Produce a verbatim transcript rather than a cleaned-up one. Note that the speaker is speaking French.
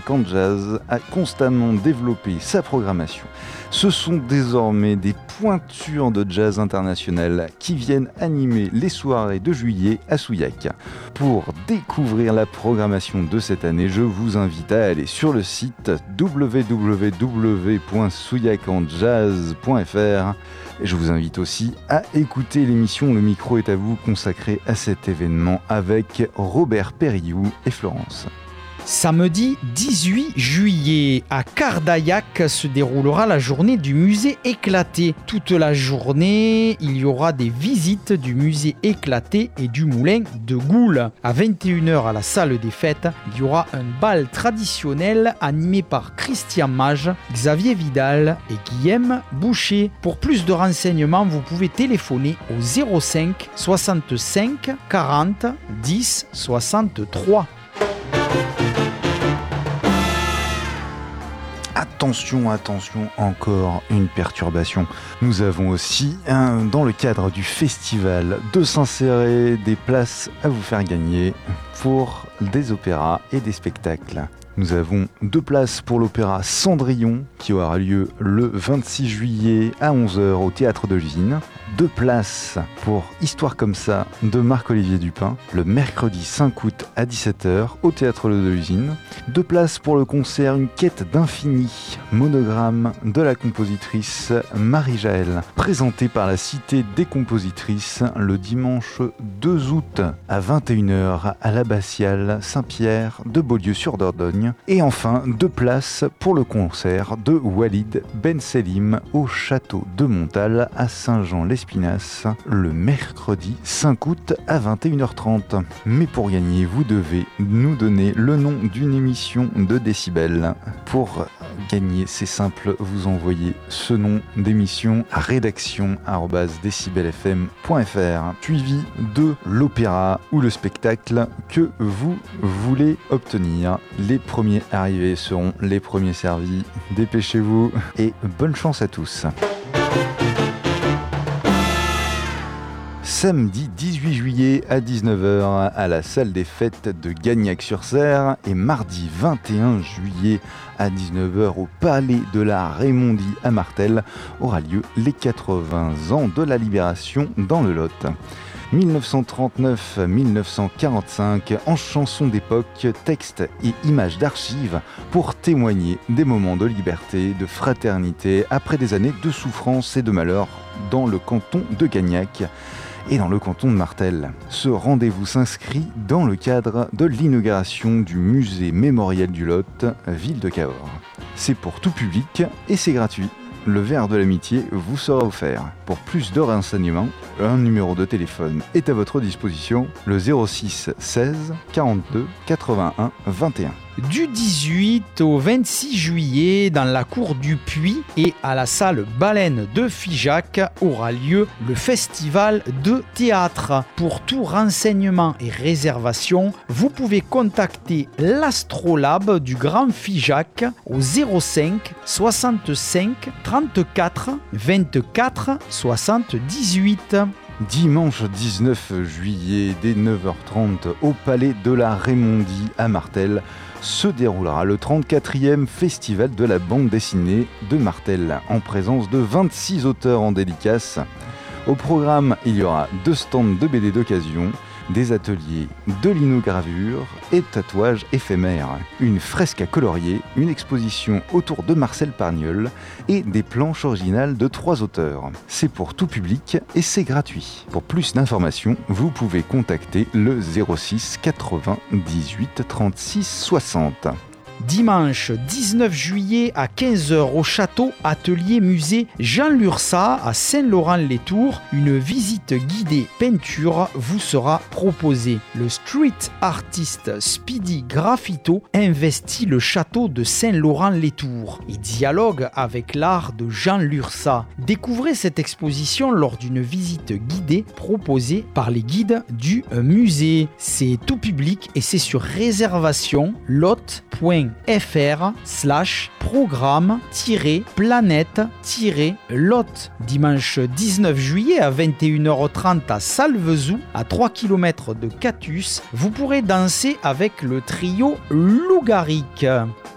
Souillac en Jazz a constamment développé sa programmation. Ce sont désormais des pointures de jazz international qui viennent animer les soirées de juillet à Souillac. Pour découvrir la programmation de cette année, je vous invite à aller sur le site w w w point souillac en jazz point f r. Et je vous invite aussi à écouter l'émission Le micro est à vous consacrée à cet événement avec Robert Périllou et Florence. Samedi dix-huit juillet, à Cardaillac se déroulera la journée du musée éclaté. Toute la journée, il y aura des visites du musée éclaté et du moulin de Goul. À vingt et une heures à la salle des fêtes, il y aura un bal traditionnel animé par Christian Mage, Xavier Vidal et Guillaume Boucher. Pour plus de renseignements, vous pouvez téléphoner au zéro cinq soixante-cinq quarante dix soixante-trois. Attention, attention, encore une perturbation. Nous avons aussi, hein, dans le cadre du festival de Saint-Céré, des places à vous faire gagner pour des opéras et des spectacles. Nous avons deux places pour l'opéra Cendrillon qui aura lieu le vingt-six juillet à onze heures au Théâtre de l'Usine. Deux places pour Histoire comme ça de Marc-Olivier Dupin le mercredi cinq août à dix-sept heures au Théâtre de l'Usine. Deux places pour le concert Une quête d'infini, monogramme de la compositrice Marie-Jaël, présenté par la Cité des compositrices le dimanche deux août à vingt et une heures à l'Abbatiale Saint-Pierre de Beaulieu-sur-Dordogne. Et enfin, deux places pour le concert de Walid Ben Selim au Château de Montal à Saint-Jean-l'Espinasse le mercredi cinq août à vingt et une heures trente. Mais pour gagner, vous devez nous donner le nom d'une émission de Décibel. Pour gagner, c'est simple, vous envoyez ce nom d'émission à rédaction arobase décibel f m point f r, suivi de l'opéra ou le spectacle que vous voulez obtenir. Les premiers arrivés seront les premiers servis. Dépêchez-vous et bonne chance à tous. Samedi dix-huit juillet à dix-neuf heures à la salle des fêtes de Gagnac-sur-Serre et mardi vingt et un juillet à dix-neuf heures au Palais de la Raymondie à Martel aura lieu les quatre-vingts ans de la Libération dans le Lot. dix-neuf cent trente-neuf à dix-neuf cent quarante-cinq, en chansons d'époque, textes et images d'archives pour témoigner des moments de liberté, de fraternité après des années de souffrance et de malheur dans le canton de Gagnac et dans le canton de Martel. Ce rendez-vous s'inscrit dans le cadre de l'inauguration du musée mémorial du Lot, ville de Cahors. C'est pour tout public et c'est gratuit. Le verre de l'amitié vous sera offert. Pour plus de renseignements, un numéro de téléphone est à votre disposition, le zéro six seize quarante-deux quatre-vingt-un vingt et un. Du dix-huit au vingt-six juillet, dans la cour du Puy et à la salle Baleine de Figeac aura lieu le festival de théâtre. Pour tout renseignement et réservation, vous pouvez contacter l'Astrolabe du Grand Figeac au zéro cinq soixante-cinq trente-quatre vingt-quatre soixante-dix-huit. Dimanche dix-neuf juillet, dès neuf heures trente, au Palais de la Raymondie à Martel, se déroulera le trente-quatrième Festival de la bande dessinée de Martel, en présence de vingt-six auteurs en dédicace. Au programme, il y aura deux stands de B D d'occasion, des ateliers de linogravure et de tatouages éphémères, une fresque à colorier, une exposition autour de Marcel Pagnol et des planches originales de trois auteurs. C'est pour tout public et c'est gratuit. Pour plus d'informations, vous pouvez contacter le zéro six quatre-vingt-dix-huit trente-six soixante. Dimanche dix-neuf juillet à quinze heures au château Atelier Musée Jean Lurçat à Saint-Laurent-les-Tours, une visite guidée peinture vous sera proposée. Le street artiste Speedy Graffito investit le château de Saint-Laurent-les-Tours et dialogue avec l'art de Jean Lurçat. Découvrez cette exposition lors d'une visite guidée proposée par les guides du musée. C'est tout public et c'est sur réservation lot point fr slash programme planète lot. Dimanche dix-neuf juillet à vingt et une heures trente à Salvezou, à trois kilomètres de Catus, vous pourrez danser avec le trio Lougaric.